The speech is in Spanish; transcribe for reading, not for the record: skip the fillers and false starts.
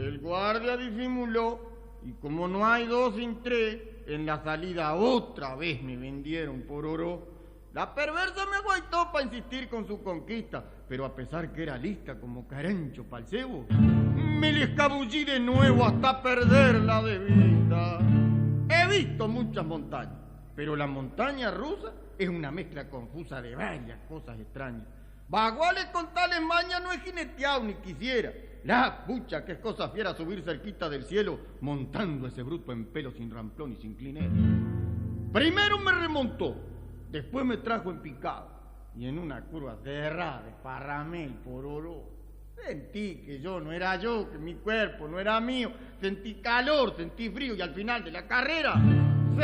El guardia disimuló y como no hay dos sin tres, en la salida otra vez me vendieron por oro. La perversa me aguaitó para insistir con su conquista, pero a pesar que era lista como carancho pa'l cebo, me le escabullí de nuevo hasta perderla de vista. He visto muchas montañas, pero la montaña rusa es una mezcla confusa de varias cosas extrañas. Baguales con tales mañas no he jineteado ni quisiera. La pucha, que es cosa fiera subir cerquita del cielo montando ese bruto en pelo sin ramplón y sin clinero. Primero me remontó, después me trajo en picado y en una curva cerrada desparramé el pororo. Sentí que yo no era yo, que mi cuerpo no era mío. Sentí calor, sentí frío y al final de la carrera